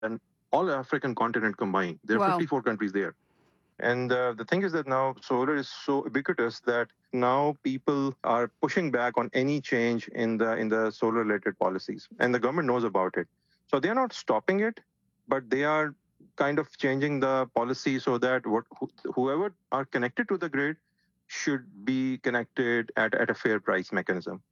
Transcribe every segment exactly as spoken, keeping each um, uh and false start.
than all African continent combined. There are Wow. fifty-four countries there. And uh, the thing is that now solar is so ubiquitous that now people are pushing back on any change in the in the solar related policies, and the government knows about it. So they are not stopping it, but they are kind of changing the policy so that what wh- whoever are connected to the grid should be connected at, at a fair price mechanism.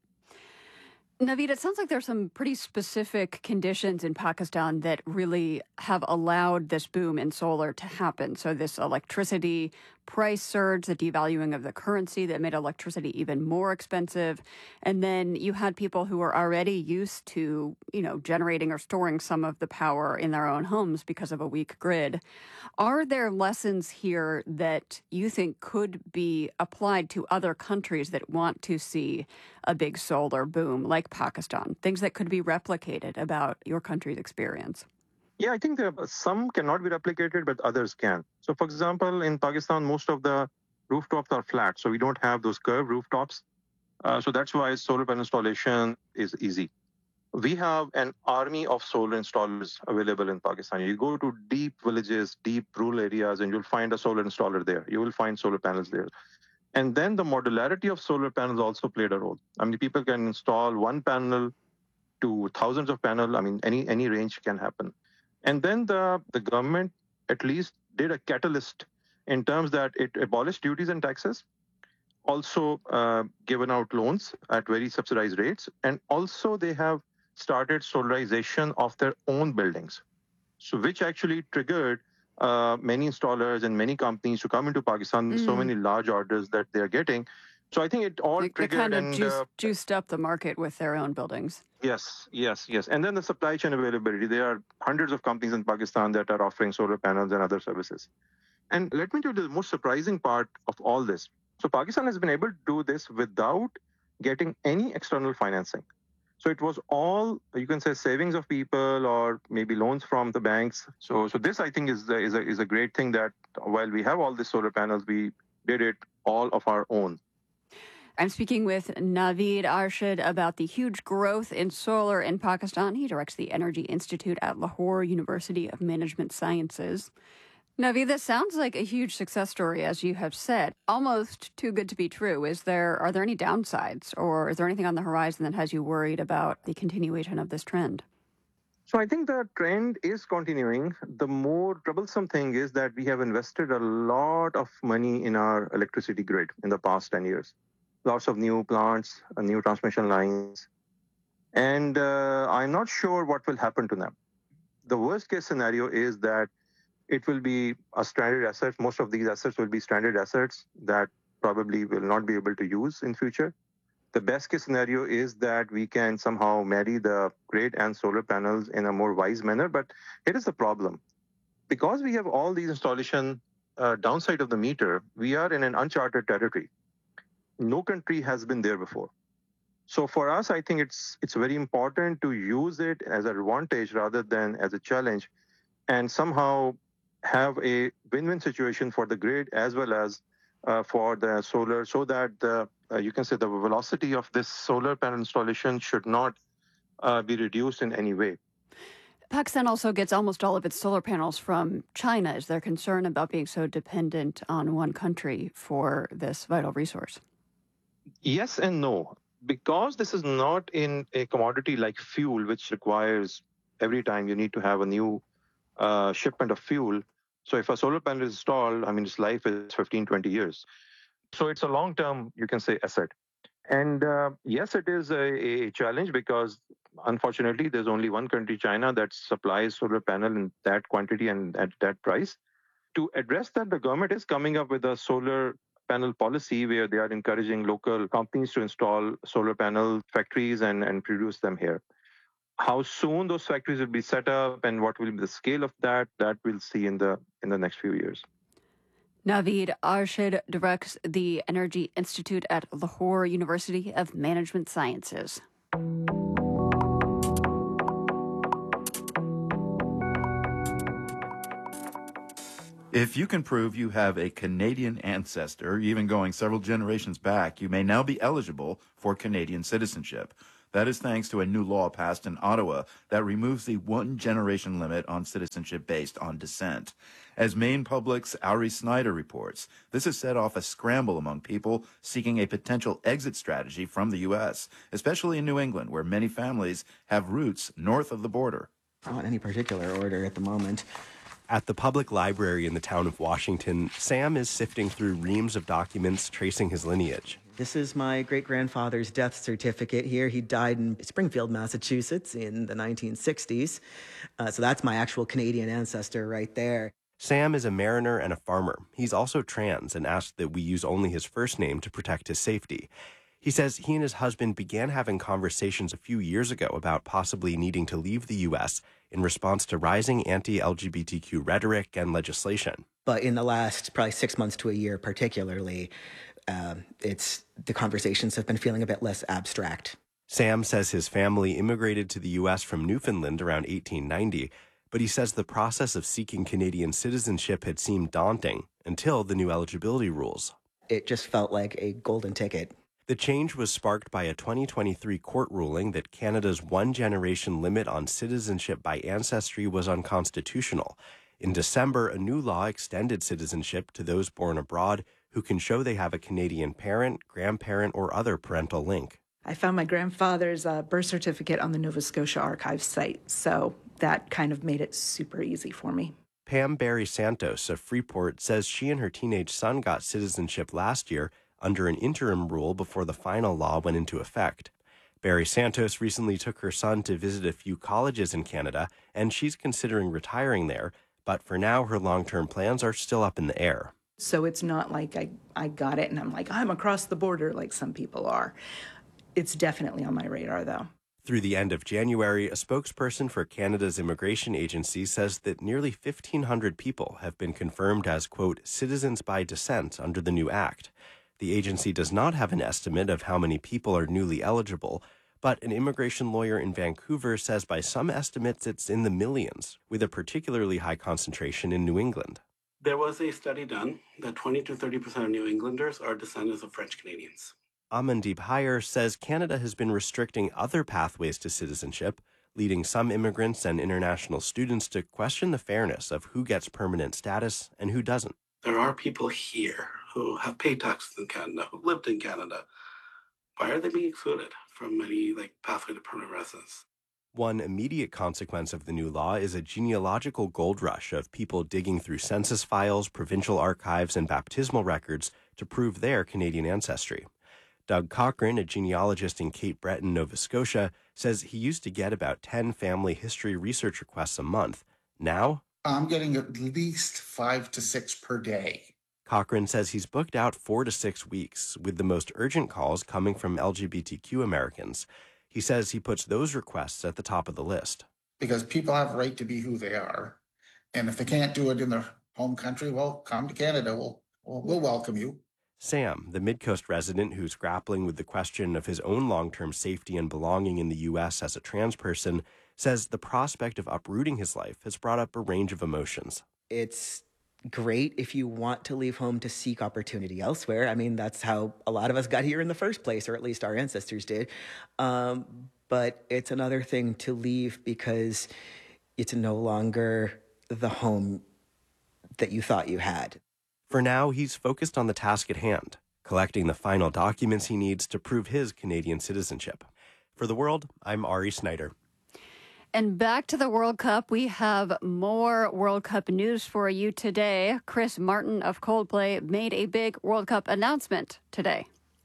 Naveed, it sounds like there's some pretty specific conditions in Pakistan that really have allowed this boom in solar to happen. So this electricity price surge, the devaluing of the currency that made electricity even more expensive. And then you had people who were already used to, you know, generating or storing some of the power in their own homes because of a weak grid. Are there lessons here that you think could be applied to other countries that want to see a big solar boom like Pakistan? Things that could be replicated about your country's experience? Yeah, I think there are, some cannot be replicated, but others can. So, for example, in Pakistan, most of the rooftops are flat, so we don't have those curved rooftops. Uh, so that's why solar panel installation is easy. We have an army of solar installers available in Pakistan. You go to deep villages, deep rural areas, and you'll find a solar installer there. You will find solar panels there. And then the modularity of solar panels also played a role. I mean, people can install one panel to thousands of panels. I mean, any any range can happen. And then the the government at least did a catalyst in terms that it abolished duties and taxes, also uh, given out loans at very subsidized rates, and also they have started solarization of their own buildings. So, which actually triggered uh, many installers and many companies to come into Pakistan, so Mm. many large orders that they are getting. So, I think it all They, they triggered, kind of and juiced, uh, juiced up the market with their own buildings. yes, yes, yes. And then the supply chain availability. There are hundreds of companies in Pakistan that are offering solar panels and other services. And let me tell you the most surprising part of all this. So Pakistan has been able to do this without getting any external financing. So it was all, you can say, savings of people or maybe loans from the banks. So, so this I think is a, is a, is a great thing that while we have all these solar panels, we did it all of our own. I'm speaking with Naveed Arshid about the huge growth in solar in Pakistan. He directs the Energy Institute at Lahore University of Management Sciences. Naveed, this sounds like a huge success story, as you have said. Almost too good to be true. Is there are there any downsides, or is there anything on the horizon that has you worried about the continuation of this trend? So I think the trend is continuing. The more troublesome thing is that we have invested a lot of money in our electricity grid in the past ten years. Lots of new plants, uh, new transmission lines, and uh, I'm not sure what will happen to them. The worst case scenario is that it will be a stranded asset. Most of these assets will be stranded assets that probably will not be able to use in future. The best case scenario is that we can somehow marry the grid and solar panels in a more wise manner. But here is the problem. Because we have all these installation uh, downside of the meter, we are in an uncharted territory. No country has been there before. So for us, I think it's it's very important to use it as an advantage rather than as a challenge, and somehow have a win-win situation for the grid as well as uh, for the solar, so that the uh, you can say the velocity of this solar panel installation should not uh, be reduced in any way. Pakistan also gets almost all of its solar panels from China. Is there concern about being so dependent on one country for this vital resource? Yes and no, because this is not in a commodity like fuel, which requires every time you need to have a new uh, shipment of fuel. So if a solar panel is installed, I mean, its life is fifteen, twenty years. So it's a long term, you can say, asset. And uh, yes, it is a, a challenge because unfortunately, there's only one country, China, that supplies solar panel in that quantity and at that price. To address that, the government is coming up with a solar panel policy where they are encouraging local companies to install solar panel factories and, and produce them here. How soon those factories will be set up and what will be the scale of that, that we'll see in the in the next few years. Naveed Arshid directs the Energy Institute at Lahore University of Management Sciences. If you can prove you have a Canadian ancestor, even going several generations back, you may now be eligible for Canadian citizenship. That is thanks to a new law passed in Ottawa that removes the one-generation limit on citizenship based on descent. As Maine Public's Ari Snyder reports, this has set off a scramble among people seeking a potential exit strategy from the U S, especially in New England, where many families have roots north of the border. Not in any particular order at the moment. At the public library in the town of Washington, Sam is sifting through reams of documents tracing his lineage. This is my great-grandfather's death certificate here. He died in Springfield, Massachusetts in the nineteen sixties. Uh, so that's my actual Canadian ancestor right there. Sam is a mariner and a farmer. He's also trans and asked that we use only his first name to protect his safety. He says he and his husband began having conversations a few years ago about possibly needing to leave the U S in response to rising anti-L G B T Q rhetoric and legislation. But in the last probably six months to a year particularly, um, it's the conversations have been feeling a bit less abstract. Sam says his family immigrated to the U S from Newfoundland around eighteen ninety, but he says the process of seeking Canadian citizenship had seemed daunting until the new eligibility rules. It just felt like a golden ticket. The change was sparked by a twenty twenty-three court ruling that Canada's one-generation limit on citizenship by ancestry was unconstitutional. In December, a new law extended citizenship to those born abroad who can show they have a Canadian parent, grandparent, or other parental link. I found my grandfather's uh, birth certificate on the Nova Scotia Archives site, so that kind of made it super easy for me. Pam Barry Santos of Freeport says she and her teenage son got citizenship last year under an interim rule before the final law went into effect. Barry Santos recently took her son to visit a few colleges in Canada, and she's considering retiring there, but for now her long-term plans are still up in the air. So it's not like I, I got it and I'm like, I'm across the border like some people are. It's definitely on my radar, though. Through the end of January, a spokesperson for Canada's immigration agency says that nearly fifteen hundred people have been confirmed as, quote, citizens by descent under the new act. The agency does not have an estimate of how many people are newly eligible, but an immigration lawyer in Vancouver says by some estimates it's in the millions, with a particularly high concentration in New England. There was a study done that twenty to thirty percent of New Englanders are descendants of French Canadians. Amandeep Hire says Canada has been restricting other pathways to citizenship, leading some immigrants and international students to question the fairness of who gets permanent status and who doesn't. There are people here who have paid taxes in Canada, who lived in Canada. Why are they being excluded from any like pathway to permanent residence? One immediate consequence of the new law is a genealogical gold rush of people digging through census files, provincial archives, and baptismal records to prove their Canadian ancestry. Doug Cochran, a genealogist in Cape Breton, Nova Scotia, says he used to get about ten family history research requests a month. Now, I'm getting at least five to six per day. Cochran says he's booked out four to six weeks, with the most urgent calls coming from L G B T Q Americans. He says he puts those requests at the top of the list. Because people have a right to be who they are. And if they can't do it in their home country, well, come to Canada. We'll, we'll, we'll welcome you. Sam, the Midcoast resident who's grappling with the question of his own long-term safety and belonging in the U S as a trans person, says the prospect of uprooting his life has brought up a range of emotions. It's great if you want to leave home to seek opportunity elsewhere. I mean, that's how a lot of us got here in the first place, or at least our ancestors did. Um, but it's another thing to leave because it's no longer the home that you thought you had. For now, he's focused on the task at hand, collecting the final documents he needs to prove his Canadian citizenship. For The World, I'm Ari Snyder. And back to the World Cup, we have more World Cup news for you today. Chris Martin of Coldplay made a big World Cup announcement today.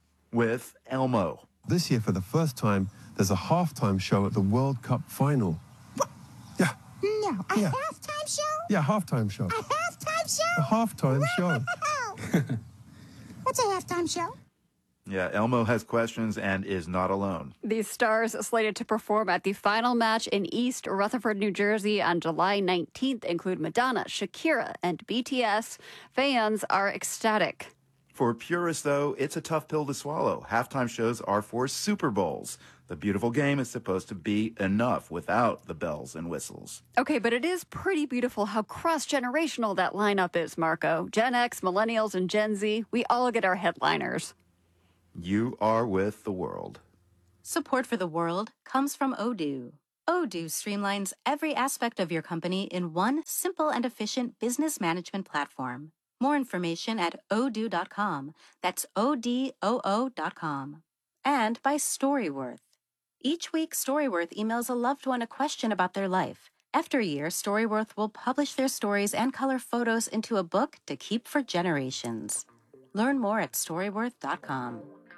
With Elmo. This year, for the first time, there's a halftime show at the World Cup final. Yeah. No, a yeah. halftime show? Yeah, halftime show. A halftime show? A halftime show. What's a halftime show? Yeah, Elmo has questions and is not alone. These stars slated to perform at the final match in East Rutherford, New Jersey on July nineteenth include Madonna, Shakira, and B T S. Fans are ecstatic. For purists, though, it's a tough pill to swallow. Halftime shows are for Super Bowls. The beautiful game is supposed to be enough without the bells and whistles. Okay, but it is pretty beautiful how cross-generational that lineup is, Marco. Gen X, Millennials, and Gen Z, we all get our headliners. You are with the world. Support for the world comes from Odoo. Odoo streamlines every aspect of your company in one simple and efficient business management platform. More information at odoo dot com. That's O D O O dot com. And by Storyworth. Each week, Storyworth emails a loved one a question about their life. After a year, Storyworth will publish their stories and color photos into a book to keep for generations. Learn more at storyworth dot com.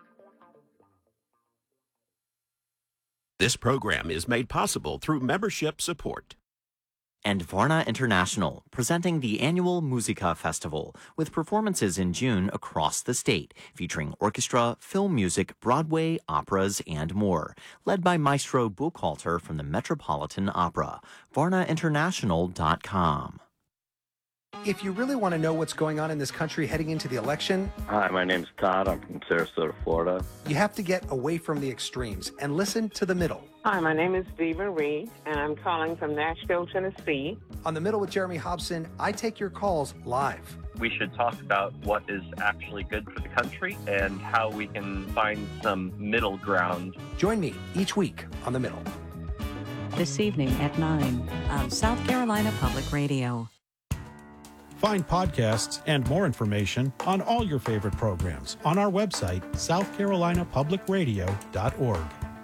This program is made possible through membership support. And Varna International, presenting the annual Musica Festival with performances in June across the state, featuring orchestra, film music, Broadway, operas, and more. Led by Maestro Buchhalter from the Metropolitan Opera. varna international dot com. If you really want to know what's going on in this country heading into the election, hi, my name's Todd. I'm from Sarasota, Florida. You have to get away from the extremes and listen to the middle. Hi, my name is Stephen Reed, and I'm calling from Nashville, Tennessee. On The Middle with Jeremy Hobson, I take your calls live. We should talk about what is actually good for the country and how we can find some middle ground. Join me each week on The Middle. This evening at nine on South Carolina Public Radio. Find podcasts and more information on all your favorite programs on our website, south carolina public radio dot org.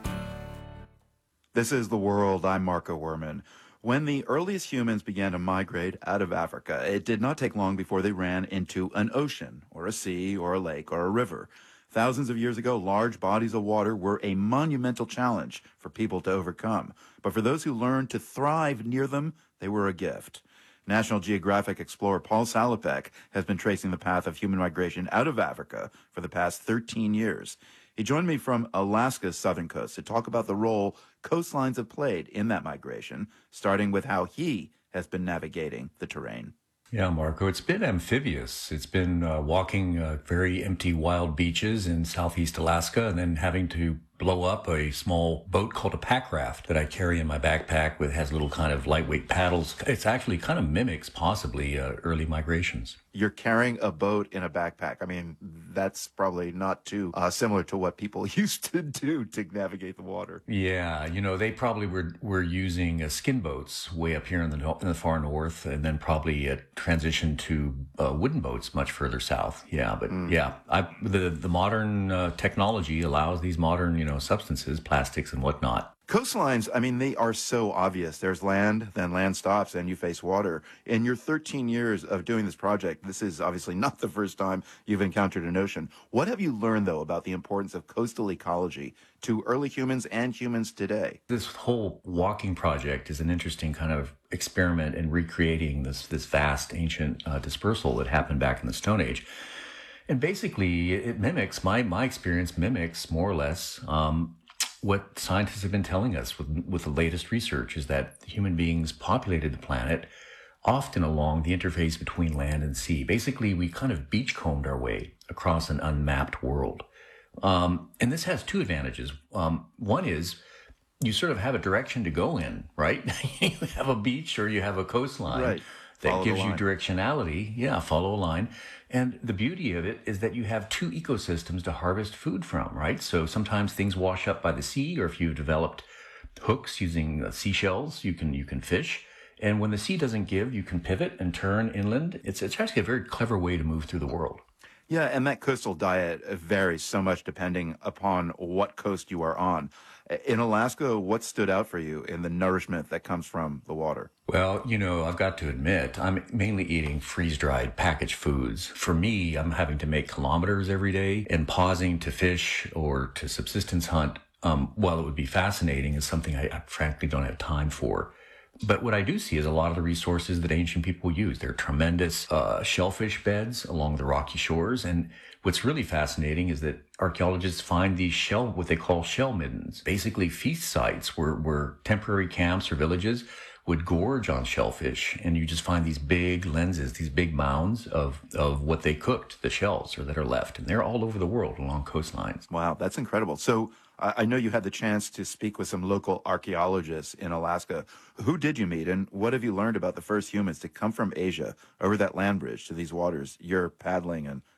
This is The World. I'm Marco Werman. When the earliest humans began to migrate out of Africa, it did not take long before they ran into an ocean, or a sea, or a lake, or a river. Thousands of years ago, large bodies of water were a monumental challenge for people to overcome. But for those who learned to thrive near them, they were a gift. National Geographic explorer Paul Salopek has been tracing the path of human migration out of Africa for the past thirteen years. He joined me from Alaska's southern coast to talk about the role coastlines have played in that migration, starting with how he has been navigating the terrain. Yeah, Marco, it's been amphibious. It's been uh, walking uh, very empty wild beaches in southeast Alaska and then having to blow up a small boat called a pack raft that I carry in my backpack with has little kind of lightweight paddles. It's actually kind of mimics possibly uh, early migrations. You're carrying a boat in a backpack. I mean, that's probably not too uh, similar to what people used to do to navigate the water. Yeah, you know, they probably were were using uh, skin boats way up here in the no- in the far north, and then probably uh, transitioned to uh, wooden boats much further south. Yeah, but mm. yeah, I, the the modern uh, technology allows these modern, you know, substances, plastics and whatnot. Coastlines, I mean, they are so obvious. There's land, then land stops, and you face water. In your thirteen years of doing this project, this is obviously not the first time you've encountered an ocean. What have you learned, though, about the importance of coastal ecology to early humans and humans today? This whole walking project is an interesting kind of experiment in recreating this, this vast ancient uh, dispersal that happened back in the Stone Age. And basically, it mimics, my, my experience mimics more or less um, what scientists have been telling us with, with the latest research is that human beings populated the planet often along the interface between land and sea. Basically, we kind of beachcombed our way across an unmapped world. Um, and this has two advantages. Um, one is you sort of have a direction to go in, right? You have a beach or you have a coastline. Right. That Follow gives the you line. directionality. Yeah, follow a line. And the beauty of it is that you have two ecosystems to harvest food from, right? So sometimes things wash up by the sea, or if you've developed hooks using uh, seashells, you can you can fish. And when the sea doesn't give, you can pivot and turn inland. It's, it's actually a very clever way to move through the world. Yeah, and that coastal diet varies so much depending upon what coast you are on. In Alaska, what stood out for you in the nourishment that comes from the water? Well, you know, I've got to admit, I'm mainly eating freeze-dried packaged foods. For me, I'm having to make kilometers every day, and pausing to fish or to subsistence hunt, um, while it would be fascinating, is something I, I frankly don't have time for. But what I do see is a lot of the resources that ancient people use. There are tremendous uh, shellfish beds along the rocky shores. And what's really fascinating is that archaeologists find these shell, what they call shell middens, basically feast sites where, where temporary camps or villages would gorge on shellfish. And you just find these big lenses, these big mounds of, of what they cooked, the shells or that are left. And they're all over the world along coastlines. Wow, that's incredible. So I know you had the chance to speak with some local archaeologists in Alaska. Who did you meet, and what have you learned about the first humans to come from Asia over that land bridge to these waters you're paddling and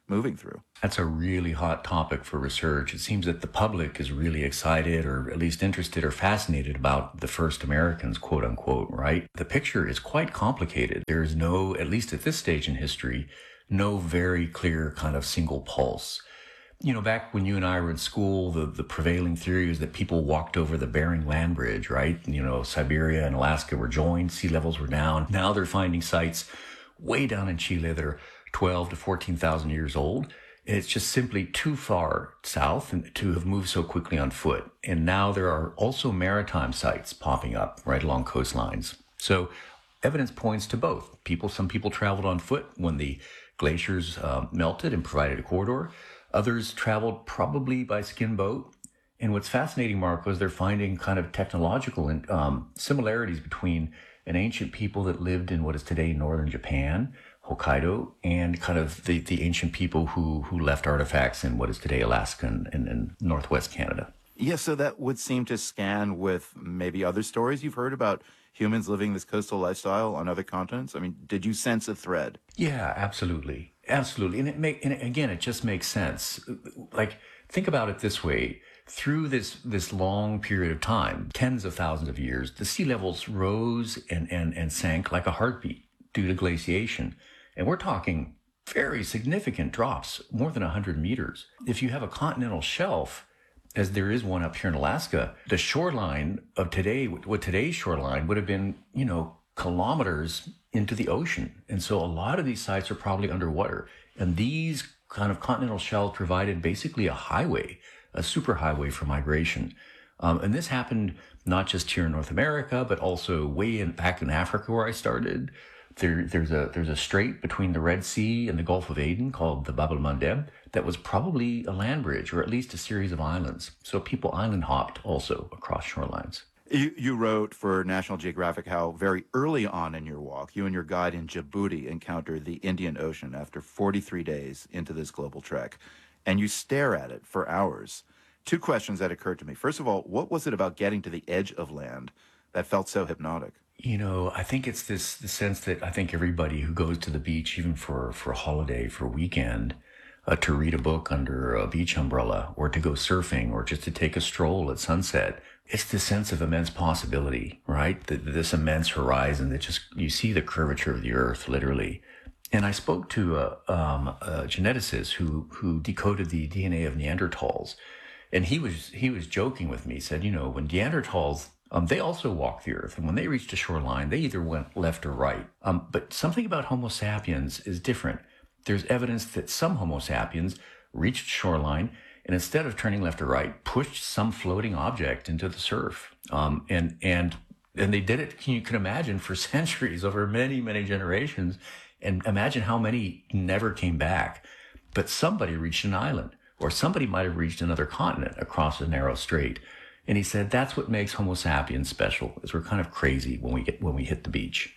moving through. That's a really hot topic for research. It seems that the public is really excited or at least interested or fascinated about the first Americans, quote unquote, right? The picture is quite complicated. There is no, at least at this stage in history, no very clear kind of single pulse. You know, back when you and I were in school, the, the prevailing theory is that people walked over the Bering Land Bridge, right? You know, Siberia and Alaska were joined, sea levels were down. Now they're finding sites way down in Chile that are twelve to fourteen thousand years old. It's just simply too far south to have moved so quickly on foot. And now there are also maritime sites popping up right along coastlines. So evidence points to both. People, some people traveled on foot when the glaciers uh, melted and provided a corridor. Others traveled probably by skin boat. And what's fascinating, Marco, is they're finding kind of technological um, similarities between an ancient people that lived in what is today northern Japan, Hokkaido, and kind of the, the ancient people who, who left artifacts in what is today Alaska and, and, and northwest Canada. Yeah, so that would seem to scan with maybe other stories you've heard about humans living this coastal lifestyle on other continents. I mean, did you sense a thread? Yeah, absolutely. Absolutely. And it make, and again, it just makes sense. Like, think about it this way. Through this, this long period of time, tens of thousands of years, the sea levels rose and, and, and sank like a heartbeat due to glaciation. And we're talking very significant drops, more than one hundred meters. If you have a continental shelf, as there is one up here in Alaska, the shoreline of today, what today's shoreline would have been, you know, kilometers into the ocean. And so a lot of these sites are probably underwater. And these kind of continental shelves provided basically a highway, a superhighway for migration. Um, and this happened not just here in North America, but also way in, back in Africa where I started. There, there's a there's a strait between the Red Sea and the Gulf of Aden called the Bab el-Mandeb that was probably a land bridge or at least a series of islands. So people island hopped also across shorelines. You, you wrote for National Geographic how very early on in your walk, you and your guide in Djibouti encountered the Indian Ocean after forty-three days into this global trek, and you stare at it for hours. Two questions that occurred to me. First of all, what was it about getting to the edge of land that felt so hypnotic? You know, I think it's this the sense that I think everybody who goes to the beach, even for, for a holiday, for a weekend, uh, to read a book under a beach umbrella or to go surfing or just to take a stroll at sunset, it's this sense of immense possibility, right? The, this immense horizon that just, you see the curvature of the earth, literally. And I spoke to a, um, a geneticist who, who decoded the D N A of Neanderthals. And he was, he was joking with me, said, you know, when Neanderthals, Um, they also walked the earth, and when they reached a shoreline, they either went left or right. Um, but something about Homo sapiens is different. There's evidence that some Homo sapiens reached shoreline, and instead of turning left or right, pushed some floating object into the surf. Um, and and and they did it, you can imagine, for centuries, over many, many generations. And imagine how many never came back. But somebody reached an island, or somebody might have reached another continent across a narrow strait. And he said, that's what makes Homo sapiens special, is we're kind of crazy when we get when we hit the beach.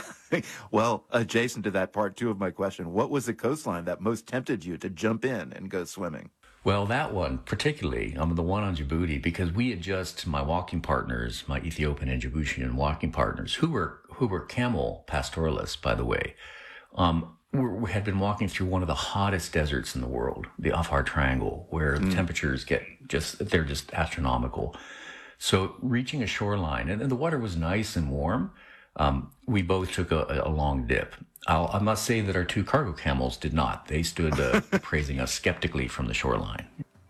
Well, adjacent to that, part two of my question, what was the coastline that most tempted you to jump in and go swimming? Well, that one particularly, um, the one on Djibouti, because we had just, my walking partners, my Ethiopian and Djiboutian walking partners, who were who were camel pastoralists, by the way, um, we had been walking through one of the hottest deserts in the world, the Afar Triangle, where mm. the temperatures get just, they're just astronomical. So reaching a shoreline, and, and the water was nice and warm, um, we both took a, a long dip. I'll, I must say that our two cargo camels did not. They stood uh, praising us skeptically from the shoreline.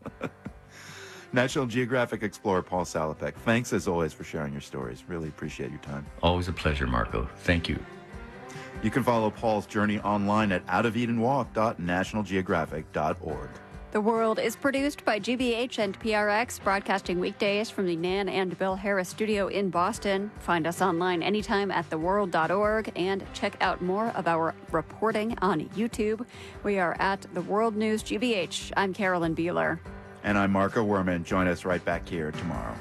National Geographic explorer Paul Salopek, thanks as always for sharing your stories. Really appreciate your time. Always a pleasure, Marco. Thank you. You can follow Paul's journey online at out of eden walk dot national geographic dot org. The World is produced by G B H and P R X, broadcasting weekdays from the Nan and Bill Harris studio in Boston. Find us online anytime at the world dot org and check out more of our reporting on YouTube. We are at The World News G B H. I'm Carolyn Beeler. And I'm Marco Werman. Join us right back here tomorrow.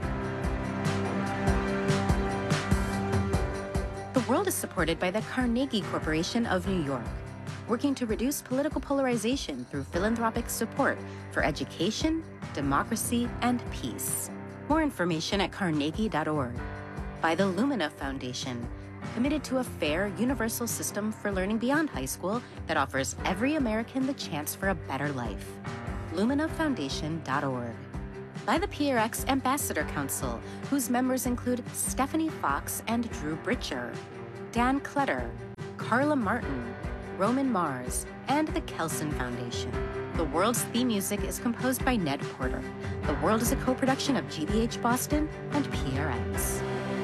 The World is supported by the Carnegie Corporation of New York, working to reduce political polarization through philanthropic support for education, democracy, and peace. More information at carnegie dot org. By the Lumina Foundation, committed to a fair, universal system for learning beyond high school that offers every American the chance for a better life. lumina foundation dot org. By the P R X Ambassador Council, whose members include Stephanie Fox and Drew Britcher, Dan Clutter, Carla Martin, Roman Mars, and the Kelson Foundation. The World's theme music is composed by Ned Porter. The World is a co-production of G B H Boston and P R X.